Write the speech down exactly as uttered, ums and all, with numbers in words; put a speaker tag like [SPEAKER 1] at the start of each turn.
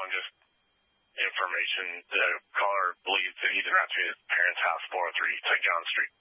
[SPEAKER 1] calling just information. The caller believes that he's around to his parents' house, four oh three Saint John Street.